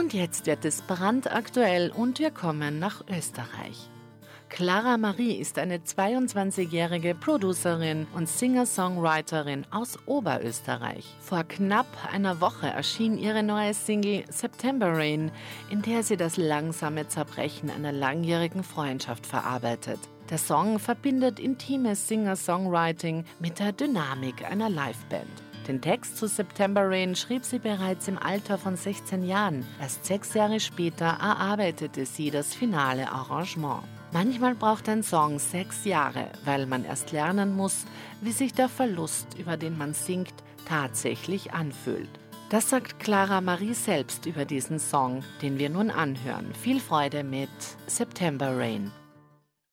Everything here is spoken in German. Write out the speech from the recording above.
Und jetzt wird es brandaktuell und wir kommen nach Österreich. Clara Marie ist eine 22-jährige Producerin und Singer-Songwriterin aus Oberösterreich. Vor knapp einer Woche erschien ihre neue Single September Rain, in der sie das langsame Zerbrechen einer langjährigen Freundschaft verarbeitet. Der Song verbindet intimes Singer-Songwriting mit der Dynamik einer Liveband. Den Text zu September Rain schrieb sie bereits im Alter von 16 Jahren. Erst 6 Jahre später erarbeitete sie das finale Arrangement. Manchmal braucht ein Song 6 Jahre, weil man erst lernen muss, wie sich der Verlust, über den man singt, tatsächlich anfühlt. Das sagt Clara Marie selbst über diesen Song, den wir nun anhören. Viel Freude mit September Rain.